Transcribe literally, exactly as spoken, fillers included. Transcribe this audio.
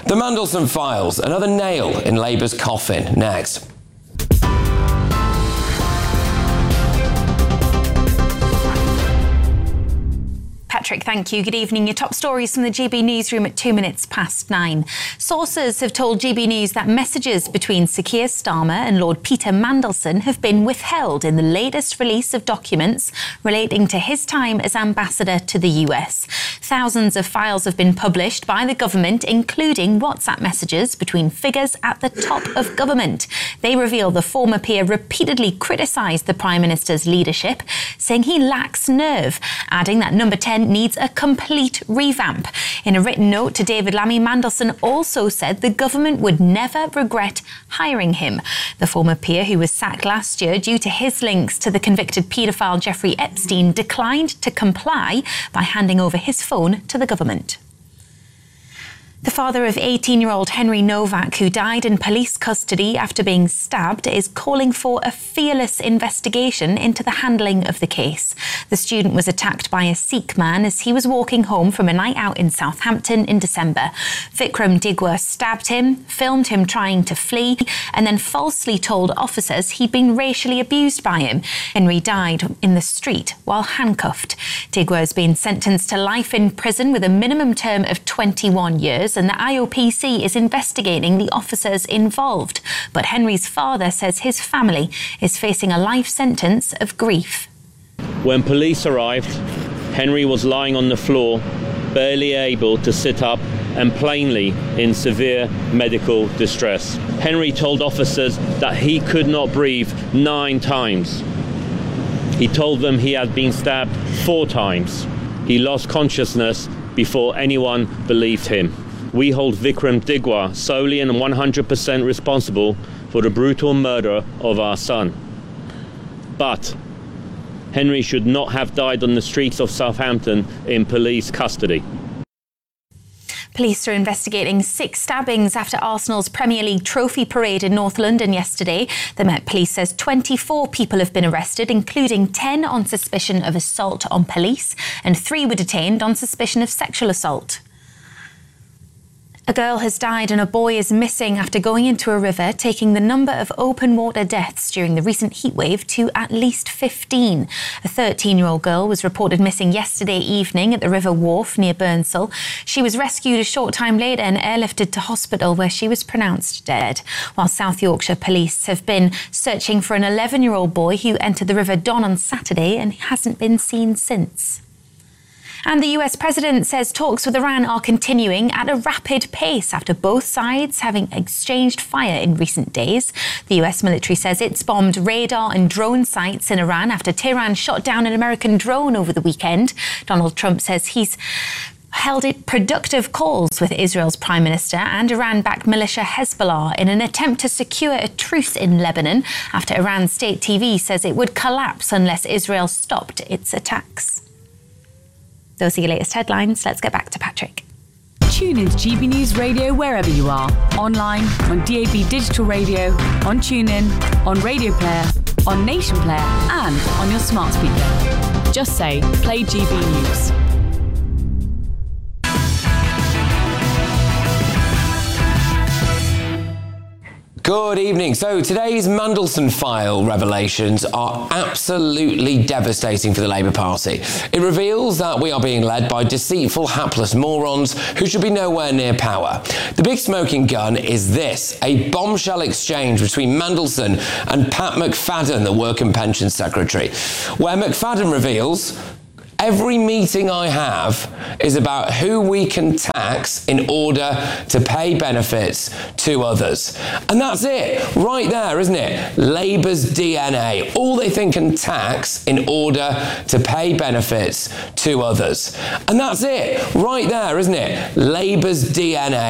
The Mandelson Files, another nail in Labour's coffin, next. Patrick, thank you. Good evening. Your top stories from the G B newsroom at two minutes past nine. Sources have told G B News that messages between Sir Keir Starmer and Lord Peter Mandelson have been withheld in the latest release of documents relating to his time as ambassador to the U S. Thousands of files have been published by the government, including WhatsApp messages between figures at the top of government. They reveal the former peer repeatedly criticised the Prime Minister's leadership, saying he lacks nerve, adding that Number ten needs a complete revamp. In a written note to David Lammy, Mandelson also said the government would never regret hiring him. The former peer, who was sacked last year due to his links to the convicted paedophile Jeffrey Epstein, declined to comply by handing over his phone to the government. The father of eighteen-year-old Henry Novak, who died in police custody after being stabbed, is calling for a fearless investigation into the handling of the case. The student was attacked by a Sikh man as he was walking home from a night out in Southampton in December. Vikram Digwa stabbed him, filmed him trying to flee, and then falsely told officers he'd been racially abused by him. Henry died in the street while handcuffed. Digwa has been sentenced to life in prison with a minimum term of twenty-one years. And the I O P C is investigating the officers involved. But Henry's father says his family is facing a life sentence of grief. When police arrived, Henry was lying on the floor, barely able to sit up and plainly in severe medical distress. Henry told officers that he could not breathe nine times. He told them he had been stabbed four times. He lost consciousness before anyone believed him. We hold Vikram Digwa solely and one hundred percent responsible for the brutal murder of our son. But Henry should not have died on the streets of Southampton in police custody. Police are investigating six stabbings after Arsenal's Premier League trophy parade in North London yesterday. The Met Police says twenty-four people have been arrested, including ten on suspicion of assault on police, and three were detained on suspicion of sexual assault. A girl has died and a boy is missing after going into a river, taking the number of open water deaths during the recent heatwave to at least fifteen. A thirteen-year-old girl was reported missing yesterday evening at the River Wharfe near Burnsall. She was rescued a short time later and airlifted to hospital, where she was pronounced dead. While South Yorkshire police have been searching for an eleven-year-old boy who entered the River Don on Saturday and hasn't been seen since. And the U S president says talks with Iran are continuing at a rapid pace after both sides having exchanged fire in recent days. The U S military says it's bombed radar and drone sites in Iran after Tehran shot down an American drone over the weekend. Donald Trump says he's held productive calls with Israel's Prime Minister and Iran-backed militia Hezbollah in an attempt to secure a truce in Lebanon after Iran's state T V says it would collapse unless Israel stopped its attacks. Those are your latest headlines. Let's get back to Patrick. Tune in to G B News Radio wherever you are. Online, on D A B Digital Radio, on TuneIn, on Radio Player, on Nation Player, and on your smart speaker. Just say, play G B News. Good evening. So today's Mandelson file revelations are absolutely devastating for the Labour Party. It reveals that we are being led by deceitful, hapless morons who should be nowhere near power. The big smoking gun is this, a bombshell exchange between Mandelson and Pat McFadden, the Work and Pensions Secretary, where McFadden reveals every meeting I have is about who we can tax in order to pay benefits to others. And that's it, right there, isn't it? Labour's D N A. All they think can tax in order to pay benefits to others. And that's it, right there, isn't it? Labour's D N A.